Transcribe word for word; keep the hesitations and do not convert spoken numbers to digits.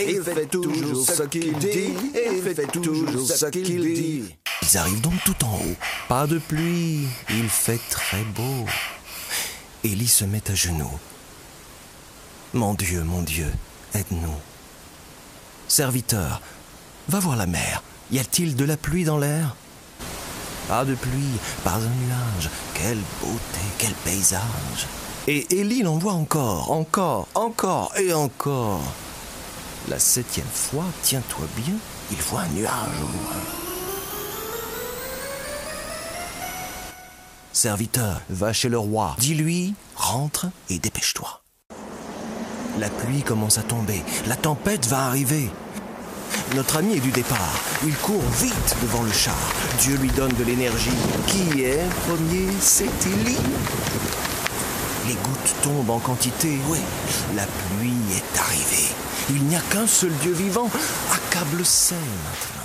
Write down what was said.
et il fait toujours ce qu'il dit, et il fait toujours ce qu'il dit. Ils arrivent donc tout en haut. Pas de pluie, il fait très beau. Élie se met à genoux. Mon Dieu, mon Dieu, aide-nous. Serviteur, va voir la mer. Y a-t-il de la pluie dans l'air? Pas de pluie, pas un nuage. Quelle beauté, quel paysage. Et Élie l'envoie encore, encore, encore et encore. La septième fois, tiens-toi bien, il voit un nuage au loin. Serviteur, va chez le roi. Dis-lui, rentre et dépêche-toi. La pluie commence à tomber. La tempête va arriver. Notre ami est du départ. Il court vite devant le char. Dieu lui donne de l'énergie. Qui est premier? C'est Élie. Les gouttes tombent en quantité. Oui, la pluie est arrivée. Il n'y a qu'un seul Dieu vivant. Accable-c'est maintenant.